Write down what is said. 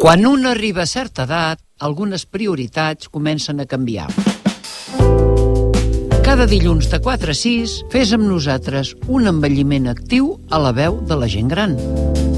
Quan un arriba a certa edat, algunes prioritats comencen a canviar. Cada dilluns de 4 a 6 fes amb nosaltres un envelliment actiu a la veu de la gent gran.